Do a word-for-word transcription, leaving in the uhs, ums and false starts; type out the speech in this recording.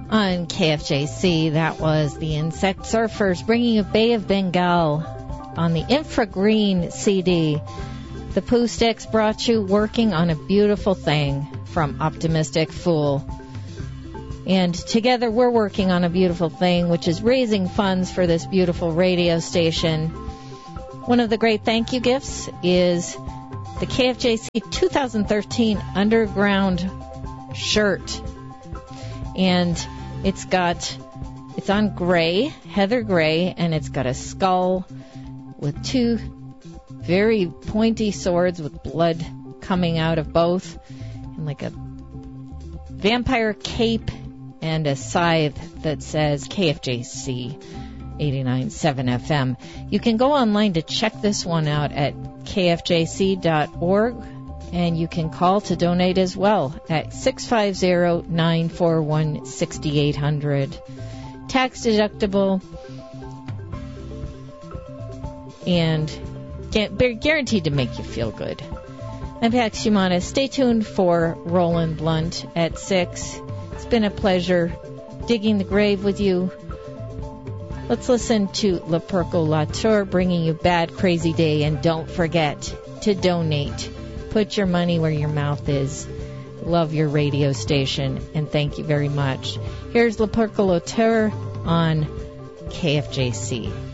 On K F J C, that was the Insect Surfers bringing you Bay of Bengal on the Infragreen C D. The Pooh Sticks brought you Working on a Beautiful Thing from Optimistic Fool. And together we're working on a beautiful thing, which is raising funds for this beautiful radio station. One of the great thank you gifts is the K F J C two thousand thirteen Underground shirt. And it's got, it's on gray, heather gray, and it's got a skull with two very pointy swords with blood coming out of both, and like a vampire cape and a scythe that says K F J C eighty-nine point seven F M. You can go online to check this one out at K F J C dot org. And you can call to donate as well at six five zero, nine four one, six eight zero zero. Tax deductible and guaranteed to make you feel good. I'm Pax Humana. Stay tuned for Roland Blunt at six. It's been a pleasure digging the grave with you. Let's listen to Le Percolateur bringing you Bad Crazy Day. And don't forget to donate. Put your money where your mouth is. Love your radio station, and thank you very much. Here's Le Percolateur on K F J C.